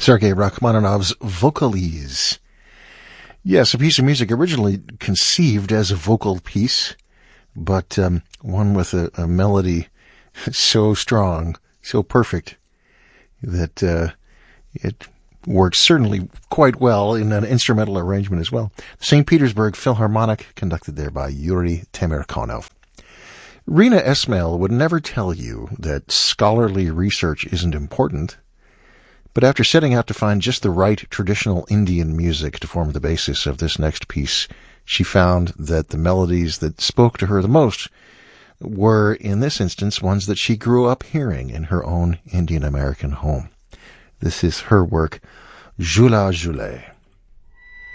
Sergei Rachmaninoff's Vocalise. Yes, a piece of music originally conceived as a vocal piece, but one with a melody so strong, so perfect, that it works certainly quite well in an instrumental arrangement as well. The St. Petersburg Philharmonic, conducted there by Yuri Temirkanov. Rina Esmail would never tell you that scholarly research isn't important, but after setting out to find just the right traditional Indian music to form the basis of this next piece, she found that the melodies that spoke to her the most were, in this instance, ones that she grew up hearing in her own Indian American home. This is her work, Jhula Jhule.